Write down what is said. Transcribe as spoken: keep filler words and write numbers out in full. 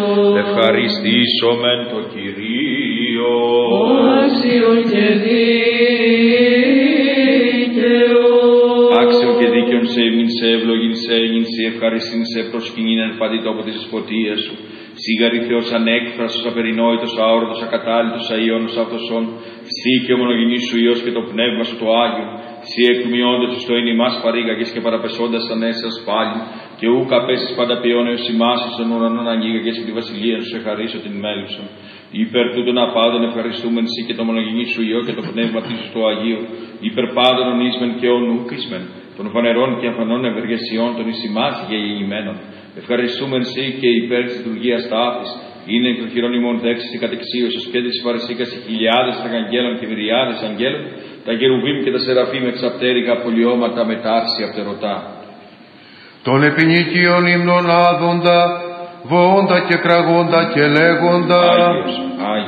Ευχαριστήσομεν το Κυρίο. Άξιο και δίκαιο. Άξιο και δίκαιον σε εμήν σε ευλογήν σε έγινν σε ευχαριστήν σε προσκυνήν εν παντή τόπο της δεσποτείας σου. Σίγαρη Θεός ανέκφραστος, απερινόητος, αόρατος, ακατάλητος, αΐωνος αυτοσών. Σύ και ο μονογενής σου Υιός και το Πνεύμα σου το Άγιο. Σύ εκμοιώντας σου στο εν ημάς παρήγαγες και παραπεσώντας τα νέσας πάλι. Και ούκ απέσεις πάντα ποιόν έως ημάς στον ουρανόν ανοίγαγες και τη βασιλεία σου εχαρίσω την μέλουσον. Υπέρ τούτων απάντων ευχαριστούμεν σύ και το μονογενή σου Υιό και το Πνεύμα σου το Αγίο. Υπέρ πάντων ονείσμεν και ονούκρισμεν. Των φανερών και αφανών ευεργεσιών των εις ημάς γεϊημένων. Ευχαριστούμεν σύ και υπέρ της λειτουργίας τάφης. Είναι εκ των χειρών ημών δέξης και κατεξίωσης και της φαρισίκας οι χιλιάδες αγγέλων και μυριάδες αγγέλων. Τα γερουβίμ και τα σεραφείμ εξαπτέρικα πολιώματα μετάρση απτερωτά. Των επινικίων ύμνων άδοντα, βόοντα και κραγόντα και λέγοντα. Άγιος,